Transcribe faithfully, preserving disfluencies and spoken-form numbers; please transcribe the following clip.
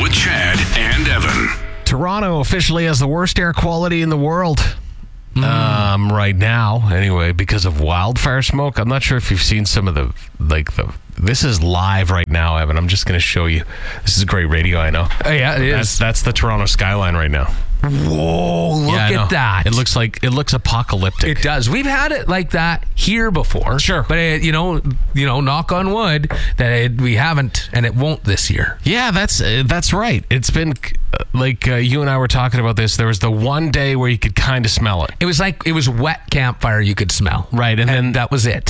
with Chad and Evan. Toronto officially has the worst air quality in the world. Mm. Um, right now, anyway, because of wildfire smoke. I'm not sure if you've seen some of the, like the, this is live right now, Evan. I'm just going to show you. This is great radio, I know. Oh, yeah, it that's, is. That's the Toronto skyline right now. Whoa, look yeah, at that. It looks like, it looks apocalyptic. It does. We've had it like that here before. Sure. But, it, you know, you know, knock on wood, that it, we haven't, and it won't this year. Yeah, that's uh, that's right. It's been, uh, like uh, you and I were talking about this, there was the one day where you could kind of smell it. It was like, it was wet campfire you could smell. Right, and, and then that was it.